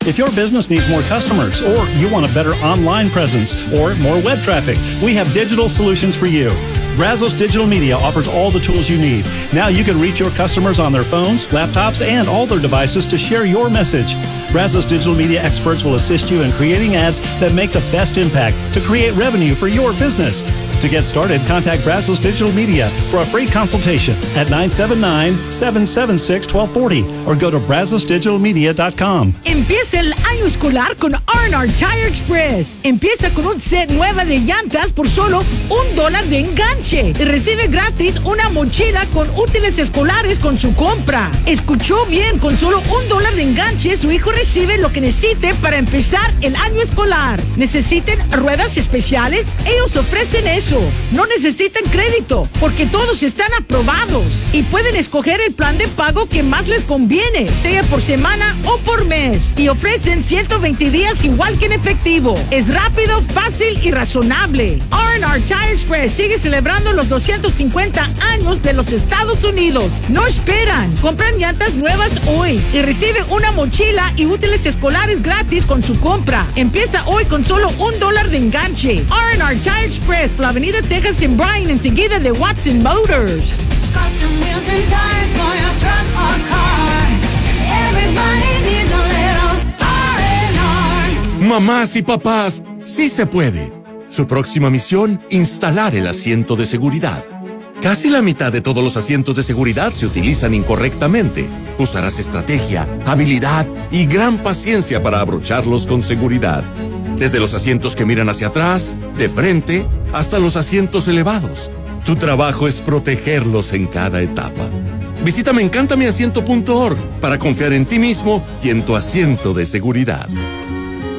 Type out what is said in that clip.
If your business needs more customers, or you want a better online presence, or more web traffic, we have digital solutions for you. Brazos Digital Media offers all the tools you need. Now you can reach your customers on their phones, laptops, and all their devices to share your message. Brazos Digital Media experts will assist you in creating ads that make the best impact to create revenue for your business. To get started, contact Brazos Digital Media for a free consultation at 979-776-1240 or go to brazosdigitalmedia.com. Empieza el año escolar con R&R Tire Express. Empieza con un set nueva de llantas por solo $1 de enganche y recibe gratis una mochila con útiles escolares con su compra. Escuchó bien, con solo $1 de enganche su hijo recibe lo que necesite para empezar el año escolar. ¿Necesiten ruedas especiales? Ellos ofrecen eso. No necesitan crédito porque todos están aprobados y pueden escoger el plan de pago que más les conviene, sea por semana o por mes, y ofrecen 120 días igual que en efectivo. Es rápido, fácil y razonable. R&R Tire Express sigue celebrando los 250 años de los Estados Unidos. No esperan, compran llantas nuevas hoy y recibe una mochila y útiles escolares gratis con su compra. Empieza hoy con solo $1 de enganche. R&R Tire Express, la Avenida Texas en Bryan, enseguida de Watson Motors. Custom wheels and tires for your truck or car. Everybody needs a little R&R. Mamás y papás, sí se puede. Su próxima misión, instalar el asiento de seguridad. Casi la mitad de todos los asientos de seguridad se utilizan incorrectamente. Usarás estrategia, habilidad y gran paciencia para abrocharlos con seguridad. Desde los asientos que miran hacia atrás, de frente, hasta los asientos elevados. Tu trabajo es protegerlos en cada etapa. Visita meencantamiasiento.org para confiar en ti mismo y en tu asiento de seguridad.